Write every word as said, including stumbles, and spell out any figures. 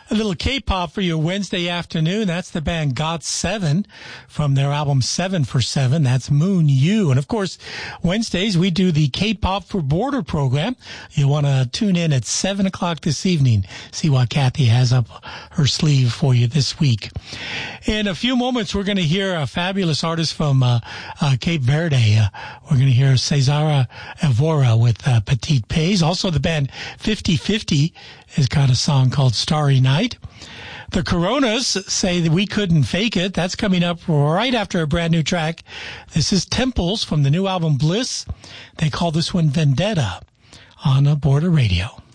A little K-pop for your Wednesday afternoon. That's the band got seven from their album seven for seven. That's Moon You. And of course, Wednesdays we do the K-pop for Border program. You want to tune in at seven o'clock this evening. See what Kathy has up her sleeve for you this week. In a few moments, we're going to hear a fabulous artist from uh, uh, Cape Verde. Uh, we're going to hear Cesara Evora with uh, Petite Pays. Also, the band fifty fifty has got a song called Starry Night. The Coronas say that we couldn't fake it. That's coming up right after a brand new track. This is Temples from the new album Bliss. They call this one Vendetta on a Border Radio.